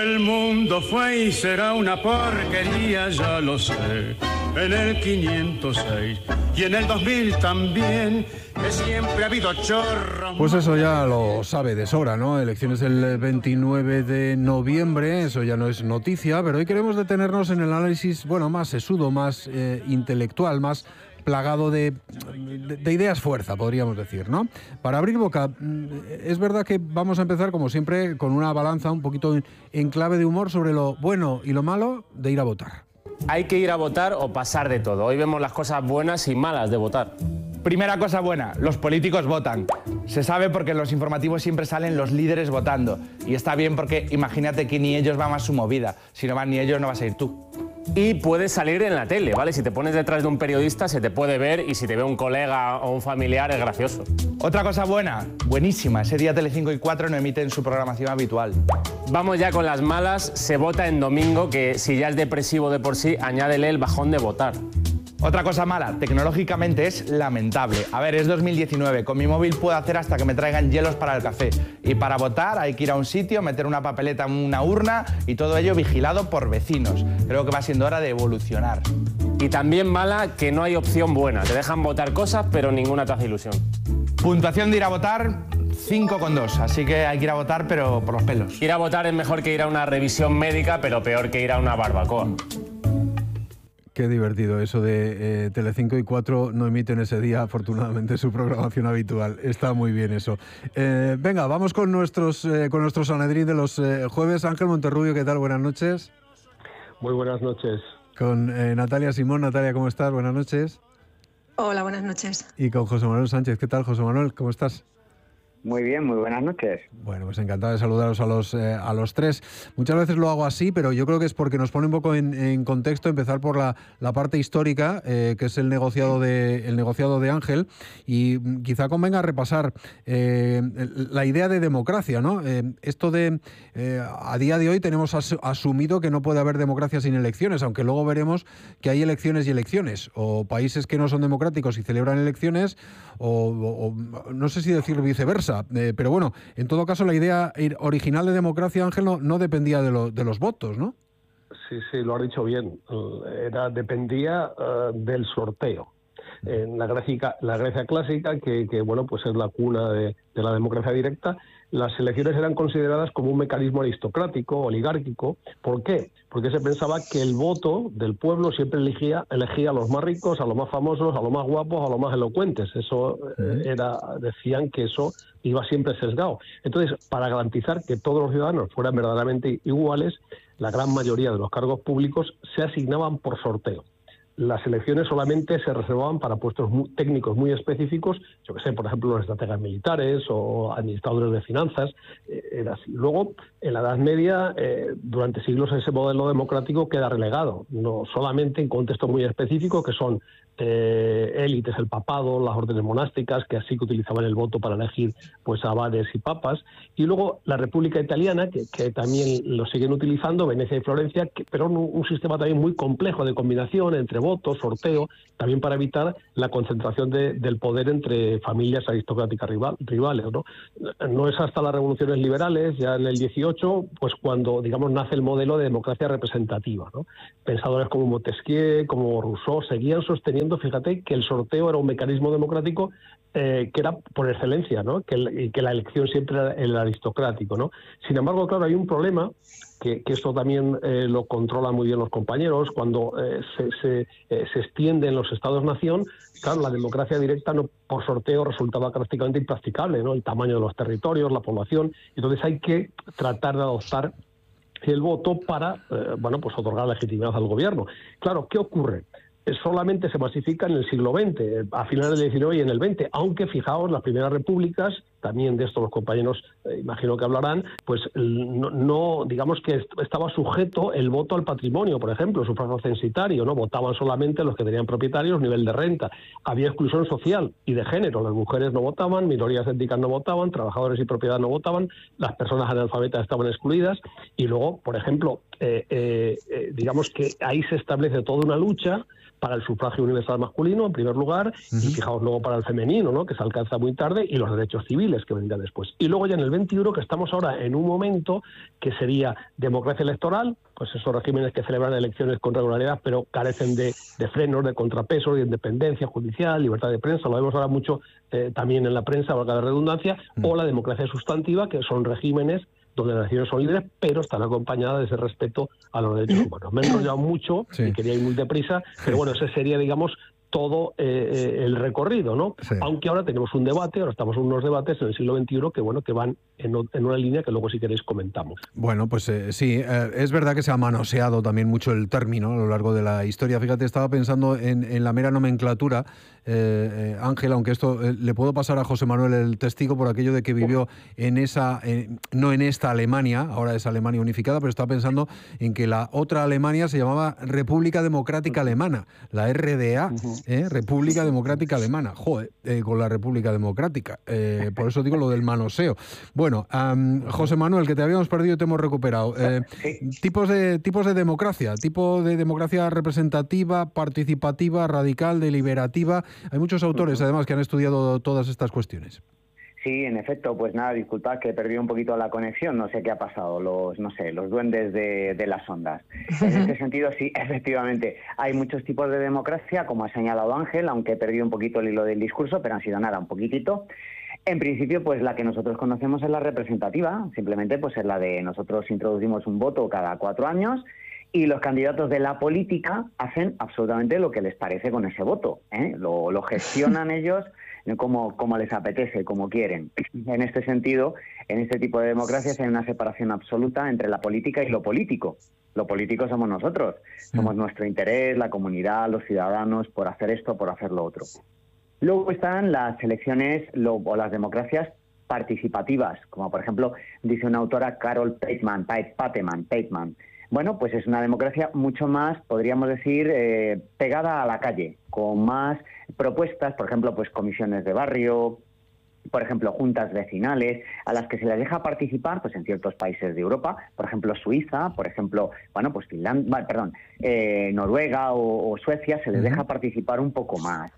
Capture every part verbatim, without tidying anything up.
El mundo fue y será una porquería, ya lo sé. En el quinientos seis y en el dos mil también, que siempre ha habido chorros. Pues eso ya lo sabe de sobra, ¿no? Elecciones el veintinueve de noviembre, eso ya no es noticia, pero hoy queremos detenernos en el análisis, bueno, más sesudo, más eh, intelectual, más plagado de, de, de ideas fuerza, podríamos decir, ¿no? Para abrir boca, es verdad que vamos a empezar, como siempre, con una balanza un poquito en, en clave de humor sobre lo bueno y lo malo de ir a votar. Hay que ir a votar o pasar de todo. Hoy vemos las cosas buenas y malas de votar. Primera cosa buena, los políticos votan. Se sabe porque en los informativos siempre salen los líderes votando. Y está bien porque imagínate que ni ellos van a su movida. Si no van ni ellos, no vas a ir tú. Y puedes salir en la tele, ¿vale? Si te pones detrás de un periodista se te puede ver y si te ve un colega o un familiar es gracioso. Otra cosa buena, buenísima, ese día Telecinco y cuatro no emiten su programación habitual. Vamos ya con las malas, se vota en domingo, que si ya es depresivo de por sí, añádele el bajón de votar. Otra cosa mala, tecnológicamente es lamentable. A ver, es dos mil diecinueve, con mi móvil puedo hacer hasta que me traigan hielos para el café. Y para votar hay que ir a un sitio, meter una papeleta en una urna y todo ello vigilado por vecinos. Creo que va siendo hora de evolucionar. Y también mala que no hay opción buena. Te dejan votar cosas, pero ninguna te hace ilusión. Puntuación de ir a votar, cinco coma dos. Así que hay que ir a votar, pero por los pelos. Ir a votar es mejor que ir a una revisión médica, pero peor que ir a una barbacoa. Qué divertido eso de eh, Telecinco y cuatro no emiten ese día, afortunadamente, su programación habitual. Está muy bien eso. Eh, venga, vamos con nuestros eh, con nuestros Sanedrín de los eh, jueves. Ángel Monterrubio, ¿qué tal? Buenas noches. Muy buenas noches. Con eh, Natalia Simón. Natalia, ¿cómo estás? Buenas noches. Hola, buenas noches. Y con José Manuel Sánchez. ¿Qué tal, José Manuel? ¿Cómo estás? Muy bien, muy buenas noches. Bueno, pues encantado de saludaros a los eh, a los tres. Muchas veces lo hago así, pero yo creo que es porque nos pone un poco en, en contexto empezar por la, la parte histórica, eh, que es el negociado de el negociado de Ángel, y quizá convenga repasar eh, la idea de democracia, ¿no? Eh, esto de eh, a día de hoy tenemos as, asumido que no puede haber democracia sin elecciones, aunque luego veremos que hay elecciones y elecciones, o países que no son democráticos y celebran elecciones, o, o, o no sé si decir viceversa. Eh, pero bueno, en todo caso la idea original de democracia, Ángel, no, no dependía de, lo, de los votos, ¿no? Sí, sí, lo has dicho bien. Era, dependía uh, del sorteo. En la Grecia, la Grecia clásica, que, que bueno, pues es la cuna de, de la democracia directa, las elecciones eran consideradas como un mecanismo aristocrático, oligárquico. ¿Por qué? Porque se pensaba que el voto del pueblo siempre elegía, elegía a los más ricos, a los más famosos, a los más guapos, a los más elocuentes. Eso eh, era, decían que eso iba siempre sesgado. Entonces, para garantizar que todos los ciudadanos fueran verdaderamente iguales, la gran mayoría de los cargos públicos se asignaban por sorteo. Las elecciones solamente se reservaban para puestos muy técnicos muy específicos, yo que sé, por ejemplo, los estrategas militares o administradores de finanzas. Eh, era así. Luego, en la Edad Media, eh, durante siglos ese modelo democrático queda relegado, no solamente en contextos muy específicos, que son eh, élites, el papado, las órdenes monásticas, que así que utilizaban el voto para elegir pues abades y papas, y luego la República Italiana, que, que también lo siguen utilizando, Venecia y Florencia, que, pero un, un sistema también muy complejo de combinación entre votos, sorteo, también para evitar la concentración de, del poder entre familias aristocráticas rival, rivales, ¿no? No es hasta las revoluciones liberales, ya en el dieciocho, pues cuando, digamos, nace el modelo de democracia representativa, ¿no? Pensadores como Montesquieu, como Rousseau, seguían sosteniendo, fíjate, que el sorteo era un mecanismo democrático eh, que era por excelencia, ¿no? Que, el, que la elección siempre era el aristocrático, ¿no? Sin embargo, claro, hay un problema, que, que esto también eh, lo controlan muy bien los compañeros, cuando eh, se, se, eh, se extiende en los estados-nación, claro, la democracia directa no, por sorteo resultaba prácticamente impracticable, ¿no? El tamaño de los territorios, la población, entonces hay que tratar de adoptar el voto para, eh, bueno, pues otorgar legitimidad al gobierno. Claro, ¿qué ocurre? Solamente se masifica en el siglo veinte, a finales del diecinueve y en el veinte, aunque fijaos, las primeras repúblicas, también de esto los compañeros eh, imagino que hablarán, pues no, no, digamos que estaba sujeto el voto al patrimonio, por ejemplo, el sufragio censitario, ¿no? Votaban solamente los que tenían propietarios, nivel de renta. Había exclusión social y de género, las mujeres no votaban, minorías étnicas no votaban, trabajadores y propiedad no votaban, las personas analfabetas estaban excluidas, y luego, por ejemplo, eh, eh, eh, digamos que ahí se establece toda una lucha para el sufragio universal masculino, en primer lugar, uh-huh. y fijaos luego para el femenino, ¿no?, que se alcanza muy tarde, y los derechos civiles que vendrán después. Y luego ya en el veintiuno, que estamos ahora en un momento que sería democracia electoral, pues esos regímenes que celebran elecciones con regularidad, pero carecen de, de frenos, de contrapesos, de independencia judicial, libertad de prensa, lo vemos ahora mucho eh, también en la prensa, valga la redundancia, uh-huh. o la democracia sustantiva, que son regímenes donde las elecciones son libres, pero están acompañadas de ese respeto a los derechos humanos. Me he enrollado mucho sí. y quería ir muy deprisa, pero bueno, ese sería, digamos, todo eh, el recorrido, ¿no? Sí. Aunque ahora tenemos un debate, ahora estamos en unos debates en el siglo veintiuno que, bueno, que van en, en una línea que luego, si queréis, comentamos. Bueno, pues eh, sí, eh, es verdad que se ha manoseado también mucho el término a lo largo de la historia. Fíjate, estaba pensando en, en la mera nomenclatura, eh, eh, Ángel, aunque esto eh, le puedo pasar a José Manuel el testigo por aquello de que vivió en esa, eh, no en esta Alemania, ahora es Alemania unificada, pero estaba pensando en que la otra Alemania se llamaba República Democrática Alemana, la R D A, uh-huh. ¿Eh? República Democrática Alemana. Joder, eh, con la República Democrática. Eh, por eso digo lo del manoseo. Bueno, um, José Manuel, que te habíamos perdido y te hemos recuperado. Eh, tipos de tipos de democracia, tipo de democracia representativa, participativa, radical, deliberativa. Hay muchos autores, además, que han estudiado todas estas cuestiones. Sí, en efecto, pues nada, disculpad que he perdido un poquito la conexión, no sé qué ha pasado, los, no sé, los duendes de, de las ondas. En este sentido, sí, efectivamente, hay muchos tipos de democracia, como ha señalado Ángel, aunque he perdido un poquito el hilo del discurso, pero han sido nada, un poquitito. En principio, pues la que nosotros conocemos es la representativa, simplemente pues es la de nosotros introducimos un voto cada cuatro años y los candidatos de la política hacen absolutamente lo que les parece con ese voto, ¿eh? Lo, lo gestionan ellos como, como les apetece, como quieren. En este sentido, en este tipo de democracias hay una separación absoluta entre la política y lo político. Lo político somos nosotros, somos nuestro interés, la comunidad, los ciudadanos, por hacer esto, por hacer lo otro. Luego están las elecciones lo, o las democracias participativas, como por ejemplo dice una autora, Carol Pateman, Pateman, Pateman. Bueno, pues es una democracia mucho más, podríamos decir, eh, pegada a la calle, con más propuestas, por ejemplo, pues comisiones de barrio, por ejemplo, juntas vecinales, a las que se les deja participar, pues en ciertos países de Europa, por ejemplo, Suiza, por ejemplo, bueno, pues Finlandia, perdón, eh, Noruega o, o Suecia, se les deja participar un poco más.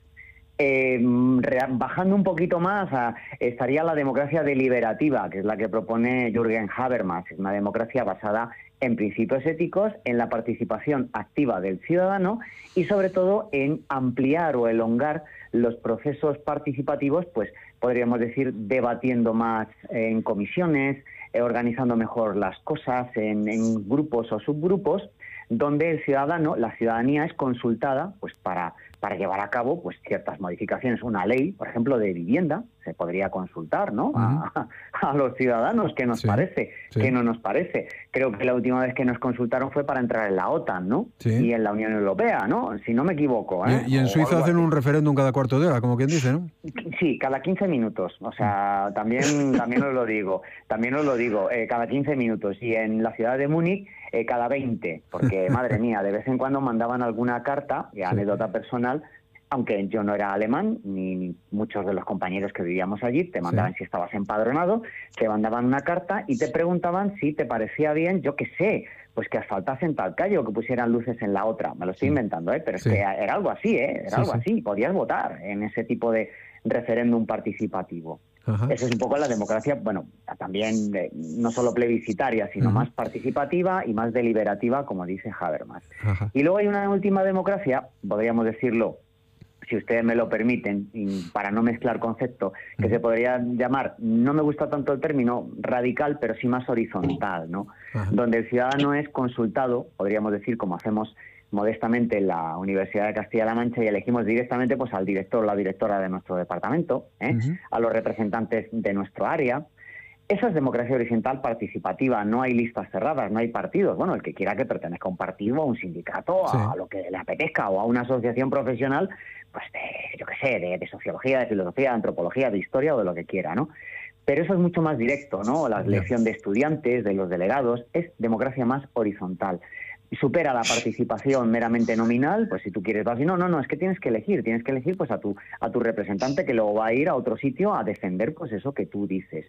Eh, bajando un poquito más a, estaría la democracia deliberativa, que es la que propone Jürgen Habermas. Es una democracia basada en principios éticos, en la participación activa del ciudadano y sobre todo en ampliar o elongar los procesos participativos, pues podríamos decir debatiendo más en comisiones, eh, organizando mejor las cosas en, en grupos o subgrupos, donde el ciudadano, la ciudadanía es consultada pues para, para llevar a cabo pues ciertas modificaciones. Una ley, por ejemplo, de vivienda, se podría consultar, ¿no? Uh-huh. a, a los ciudadanos, ¿qué nos sí, parece? Sí. ¿Qué no nos parece? Creo que la última vez que nos consultaron fue para entrar en la OTAN, ¿no? Sí. Y en la Unión Europea, ¿no? Si no me equivoco. ¿eh? Y, y en Suiza hacen así. un referéndum cada cuarto de hora, como quien dice, ¿no? Sí, cada quince minutos. O sea, también, también os lo digo. También os lo digo, eh, cada quince minutos. Y en la ciudad de Múnich, eh, cada veinte. Porque, madre mía, de vez en cuando mandaban alguna carta, y anécdota sí. personal, aunque yo no era alemán, ni muchos de los compañeros que vivíamos allí, te mandaban sí. si estabas empadronado, te mandaban una carta y te preguntaban si te parecía bien, yo qué sé, pues que asfaltasen tal calle o que pusieran luces en la otra. Me lo estoy sí. inventando, ¿eh? Pero sí. es que era algo así, ¿eh? Era sí, algo sí. así. Podías votar en ese tipo de referéndum participativo. Ajá. Esa es un poco la democracia, bueno, también eh, no solo plebiscitaria, sino uh-huh. más participativa y más deliberativa, como dice Habermas. Ajá. Y luego hay una última democracia, podríamos decirlo, si ustedes me lo permiten, y para no mezclar conceptos, que uh-huh. se podría llamar, no me gusta tanto el término radical, pero sí más horizontal, ¿no? Uh-huh. Donde el ciudadano es consultado, podríamos decir, como hacemos modestamente en la Universidad de Castilla-La Mancha, y elegimos directamente pues al director o la directora de nuestro departamento, ¿eh? uh-huh. a los representantes de nuestro área. Esa es democracia horizontal participativa, no hay listas cerradas, no hay partidos. Bueno, el que quiera que pertenezca a un partido, a un sindicato, sí. a lo que le apetezca, o a una asociación profesional, pues de, yo qué sé, de, de sociología, de filosofía, de antropología, de historia o de lo que quiera, ¿no? Pero eso es mucho más directo, ¿no? La elección de estudiantes, de los delegados, es democracia más horizontal. Supera la participación meramente nominal, pues si tú quieres vas y no, no, no, es que tienes que elegir, tienes que elegir pues a tu, a tu representante que luego va a ir a otro sitio a defender pues eso que tú dices.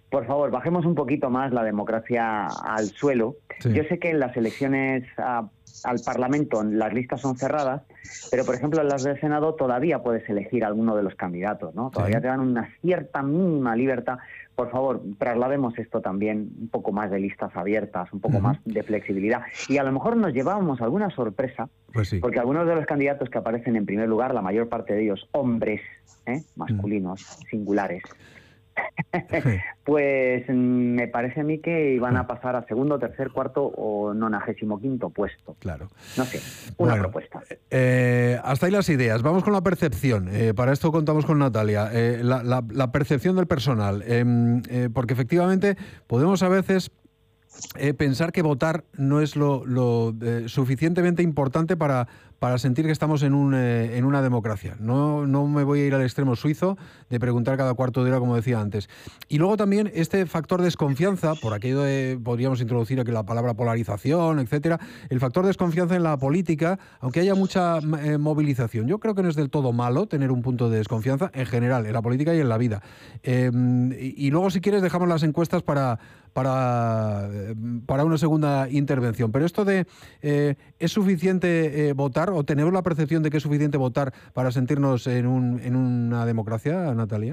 por favor, bajemos un poquito más la democracia al suelo. Sí. Yo sé que en las elecciones a, al Parlamento las listas son cerradas, pero por ejemplo en las del Senado todavía puedes elegir alguno de los candidatos, ¿no? Todavía sí. te dan una cierta mínima libertad. Por favor, traslademos esto también un poco más de listas abiertas, un poco uh-huh. más de flexibilidad. Y a lo mejor nos llevábamos alguna sorpresa, pues sí. porque algunos de los candidatos que aparecen en primer lugar, la mayor parte de ellos hombres, ¿eh? masculinos, uh-huh. singulares, pues me parece a mí que iban a pasar a segundo, tercer, cuarto o nonagésimo quinto puesto. Claro. No sé, una bueno, propuesta. Eh, hasta ahí las ideas. Vamos con la percepción. Eh, para esto contamos con Natalia. Eh, la, la, la percepción del personal. Eh, eh, porque efectivamente podemos a veces eh, pensar que votar no es lo, lo eh, suficientemente importante para... para sentir que estamos en, un, eh, en una democracia. No, no me voy a ir al extremo suizo de preguntar cada cuarto de hora, como decía antes. Y luego también este factor desconfianza, por aquello de, podríamos introducir aquí la palabra polarización, etcétera, el factor desconfianza en la política, aunque haya mucha eh, movilización. Yo creo que no es del todo malo tener un punto de desconfianza en general, en la política y en la vida. Eh, y, y luego, si quieres, dejamos las encuestas para... Para, para una segunda intervención. Pero esto de eh, ¿es suficiente eh, votar o tenemos la percepción de que es suficiente votar para sentirnos en, un, en una democracia, Natalia?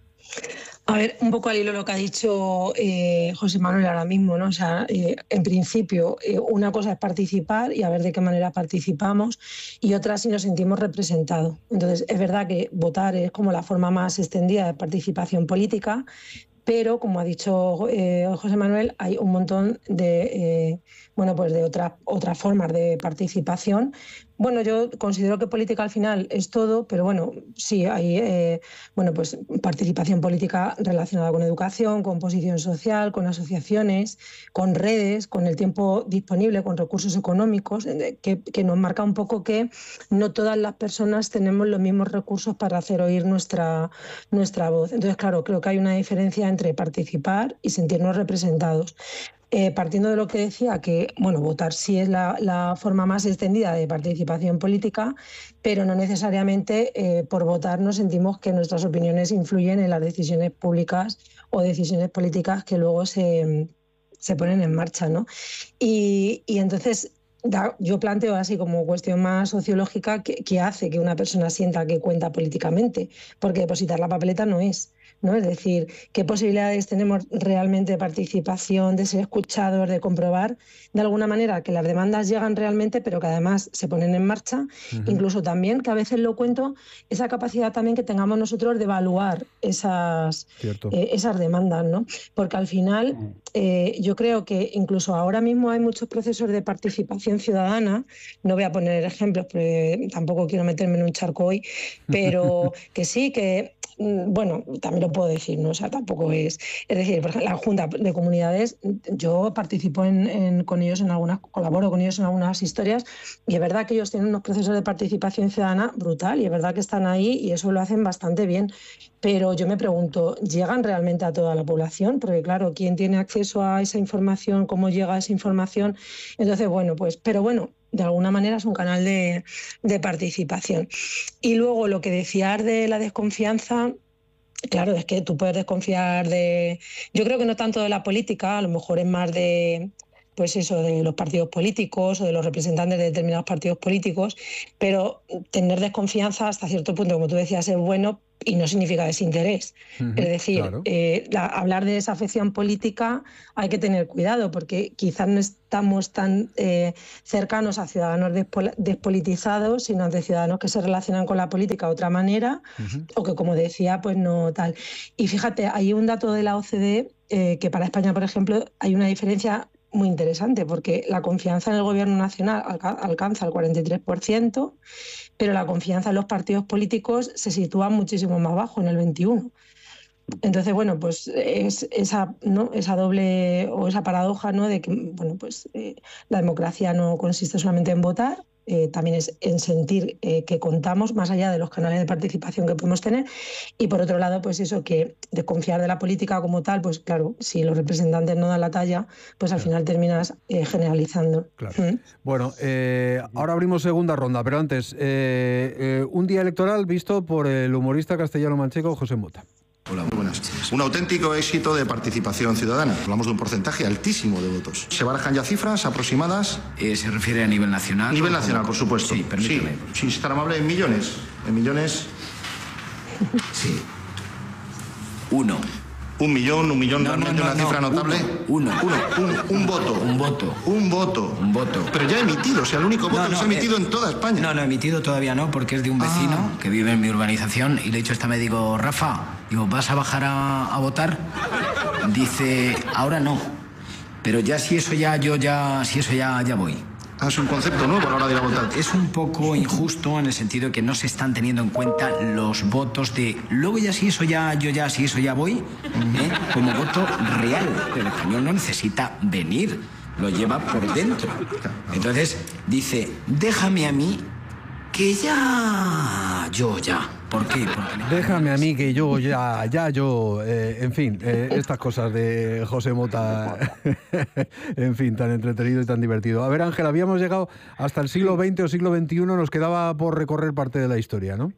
A ver, un poco al hilo lo que ha dicho eh, José Manuel ahora mismo, ¿no? O sea, eh, en principio, eh, una cosa es participar y a ver de qué manera participamos, y otra si nos sentimos representados. Entonces, es verdad que votar es como la forma más extendida de participación política, pero, como ha dicho eh, José Manuel, hay un montón de, eh, bueno, pues de otras otras formas de participación. Bueno, yo considero que política al final es todo, pero bueno, sí hay eh, bueno, pues participación política relacionada con educación, con posición social, con asociaciones, con redes, con el tiempo disponible, con recursos económicos, que, que nos marca un poco que no todas las personas tenemos los mismos recursos para hacer oír nuestra, nuestra voz. Entonces, claro, creo que hay una diferencia entre participar y sentirnos representados. Eh, partiendo de lo que decía, que bueno, votar sí es la, la forma más extendida de participación política, pero no necesariamente eh, por votar nos sentimos que nuestras opiniones influyen en las decisiones públicas o decisiones políticas que luego se, se ponen en marcha, ¿no? Y, y entonces da, yo planteo así como cuestión más sociológica que, que hace que una persona sienta que cuenta políticamente, porque depositar la papeleta no es. ¿no? Es decir, qué posibilidades tenemos realmente de participación, de ser escuchados, de comprobar de alguna manera que las demandas llegan realmente, pero que además se ponen en marcha. Uh-huh. Incluso también, que a veces lo cuento, esa capacidad también que tengamos nosotros de evaluar esas, eh, esas demandas, ¿no? Porque al final eh, yo creo que incluso ahora mismo hay muchos procesos de participación ciudadana, no voy a poner ejemplos, porque tampoco quiero meterme en un charco hoy, pero que sí, que bueno, también lo puedo decir, ¿no? O sea, tampoco es... Es decir, por ejemplo, la Junta de Comunidades, yo participo en, en, con ellos en algunas... colaboro con ellos en algunas historias, y es verdad que ellos tienen unos procesos de participación ciudadana brutal, y es verdad que están ahí y eso lo hacen bastante bien. Pero yo me pregunto, ¿llegan realmente a toda la población? Porque claro, ¿quién tiene acceso a esa información? ¿Cómo llega esa información? Entonces, bueno, pues... Pero bueno, de alguna manera es un canal de, de participación. Y luego lo que decías de la desconfianza, claro, es que tú puedes desconfiar de... Yo creo que no tanto de la política, a lo mejor es más de... pues eso, de los partidos políticos o de los representantes de determinados partidos políticos, pero tener desconfianza hasta cierto punto, como tú decías, es bueno y no significa desinterés. Uh-huh, es decir, claro. eh, la, hablar de desafección política hay que tener cuidado, porque quizás no estamos tan eh, cercanos a ciudadanos despol- despolitizados, sino de ciudadanos que se relacionan con la política de otra manera, uh-huh. o que, como decía, pues no tal. Y fíjate, hay un dato de la O C D E eh, que para España, por ejemplo, hay una diferencia muy interesante, porque la confianza en el gobierno nacional alca- alcanza el cuarenta y tres por ciento, pero la confianza en los partidos políticos se sitúa muchísimo más bajo, en el veintiuno por ciento. Entonces, bueno, pues es esa, ¿no? esa doble o esa paradoja, ¿no? De que, bueno, pues eh, la democracia no consiste solamente en votar, eh, también es en sentir eh, que contamos más allá de los canales de participación que podemos tener, y por otro lado, pues eso, que desconfiar de la política como tal, pues claro, si los representantes no dan la talla, pues al claro. final terminas eh, generalizando. Claro. ¿Mm? Bueno, eh, ahora abrimos segunda ronda, pero antes, eh, eh, un día electoral visto por el humorista castellano-manchego José Mota. Hola, muy buenas. Un auténtico éxito de participación ciudadana. Hablamos de un porcentaje altísimo de votos. ¿Se barajan ya cifras aproximadas? Eh, ¿Se refiere a nivel nacional? A nivel nacional, por supuesto. Sí, permíteme. Sí, sí, tan amable, en millones. En millones. Sí. Uno. Un millón, un millón, no, realmente no, no, una cifra no, notable. Uno. Uno. Un, un voto. Un voto. Un voto. Un voto. Pero ya emitido, o sea, el único voto no, que no, se ha emitido eh, en toda España. No, no, emitido todavía no, porque es de un vecino ah. que vive en mi urbanización y le he dicho esta me digo, Rafa, digo, ¿vas a bajar a, a votar? Dice, ahora no. Pero ya si eso ya, yo ya, si eso ya, ya voy. Ah, es un concepto nuevo a la hora de ir a votar. Es un poco injusto en el sentido de que no se están teniendo en cuenta los votos de luego ya si eso ya, yo ya, si eso ya voy, ¿eh? Como voto real. El español no necesita venir, lo lleva por dentro. Entonces dice, déjame a mí que ya, yo ya. ¿Por qué? Porque... Déjame a mí que yo ya, ya yo, eh, en fin, eh, estas cosas de José Mota, en fin, tan entretenido y tan divertido. A ver, Ángel, habíamos llegado hasta el siglo veinte o siglo veintiuno, nos quedaba por recorrer parte de la historia, ¿no?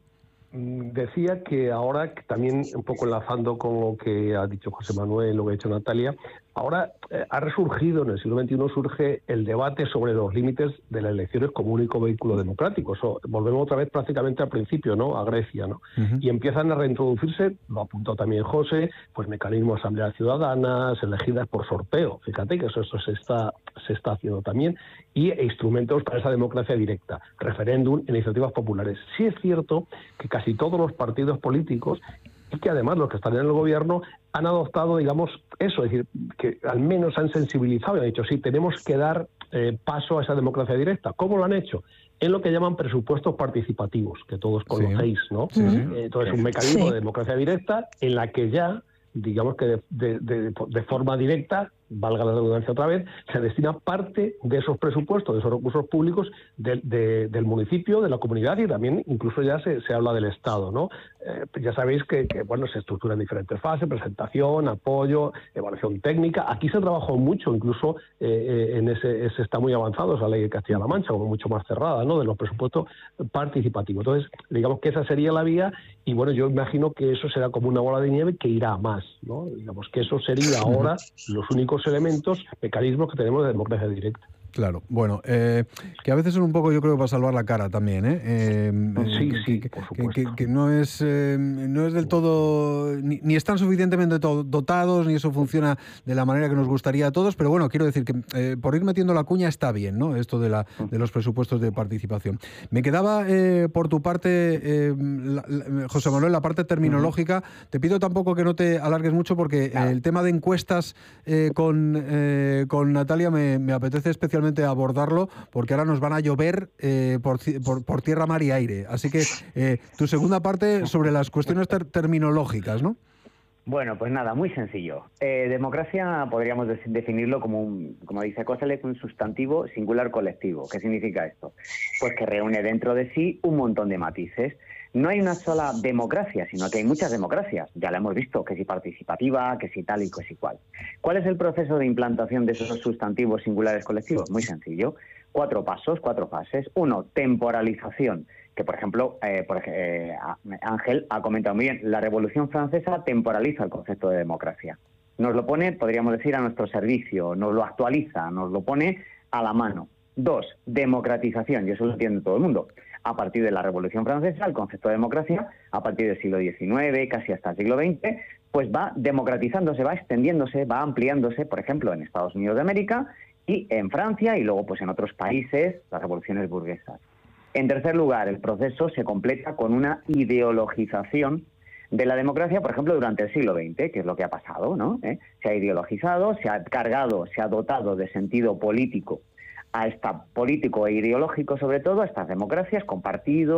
Decía que ahora, también un poco enlazando con lo que ha dicho José Manuel, lo que ha dicho Natalia, ahora eh, ha resurgido, en el siglo veintiuno surge el debate sobre los límites de las elecciones como único vehículo democrático. Eso, volvemos otra vez prácticamente al principio, ¿no? A Grecia, ¿no? Uh-huh. Y empiezan a reintroducirse, lo ha apuntado también José, pues mecanismos de asambleas ciudadanas, elegidas por sorteo. Fíjate que eso, eso se está se está haciendo también, y instrumentos para esa democracia directa, referéndum, iniciativas populares. Sí es cierto que casi todos los partidos políticos, y que además los que están en el gobierno, han adoptado, digamos, eso, es decir, que al menos han sensibilizado y han dicho, sí, tenemos que dar eh, paso a esa democracia directa. ¿Cómo lo han hecho? En lo que llaman presupuestos participativos, que todos conocéis, sí. ¿no? Sí, sí. Entonces, un mecanismo sí. de democracia directa en la que ya, digamos que de, de, de, de forma directa, valga la redundancia otra vez, se destina parte de esos presupuestos, de esos recursos públicos de, de, del municipio, de la comunidad, y también incluso ya se, se habla del Estado, ¿no? Eh, ya sabéis que, que bueno, se estructura en diferentes fases, presentación, apoyo, evaluación técnica. Aquí se trabajó mucho, incluso eh, en ese, ese está muy avanzado, esa ley de Castilla-La Mancha, como mucho más cerrada, ¿no? De los presupuestos participativos. Entonces, digamos que esa sería la vía, y bueno, yo imagino que eso será como una bola de nieve que irá a más, ¿no? Digamos que eso sería ahora los únicos elementos, mecanismos que tenemos de democracia directa. Claro, bueno, eh, que a veces son un poco, yo creo, para salvar la cara también, ¿eh? eh sí, que, sí, que, por supuesto. Que, que, que no es eh, no es del todo, ni, ni están suficientemente dotados, ni eso funciona de la manera que nos gustaría a todos, pero bueno, quiero decir que eh, por ir metiendo la cuña está bien, ¿no? Esto de, la, de los presupuestos de participación. Me quedaba, eh, por tu parte, eh, la, la, José Manuel, la parte terminológica. Uh-huh. Te pido tampoco que no te alargues mucho porque claro. el tema de encuestas eh, con, eh, con Natalia me, me apetece especialmente abordarlo, porque ahora nos van a llover eh, por, por, por tierra, mar y aire. Así que eh, tu segunda parte sobre las cuestiones ter terminológicas, ¿no? Bueno, pues nada, muy sencillo. Eh, democracia podríamos de definirlo como, un, como dice Koselleck, un sustantivo singular colectivo. ¿Qué significa esto? Pues que reúne dentro de sí un montón de matices. No hay una sola democracia, sino que hay muchas democracias. Ya la hemos visto, que si participativa, que si tal y que si cual. ¿Cuál es el proceso de implantación de esos sustantivos singulares colectivos? Muy sencillo. Cuatro pasos, cuatro fases. Uno, temporalización, que por ejemplo, eh, por, eh, Ángel ha comentado muy bien, la Revolución Francesa temporaliza el concepto de democracia. Nos lo pone, podríamos decir, a nuestro servicio, nos lo actualiza, nos lo pone a la mano. Dos, democratización, y eso lo entiende todo el mundo. A partir de la Revolución Francesa, el concepto de democracia, a partir del siglo diecinueve, casi hasta el siglo veinte, pues va democratizándose, va extendiéndose, va ampliándose, por ejemplo, en Estados Unidos de América y en Francia y luego pues en otros países, las revoluciones burguesas. En tercer lugar, el proceso se completa con una ideologización de la democracia, por ejemplo, durante el siglo veinte, que es lo que ha pasado, ¿no? ¿Eh? Se ha ideologizado, se ha cargado, se ha dotado de sentido político a esta político e ideológico, sobre todo, a estas democracias con partidos,